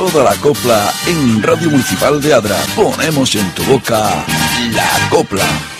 toda la copla en Radio Municipal de Adra. Ponemos en tu boca la copla.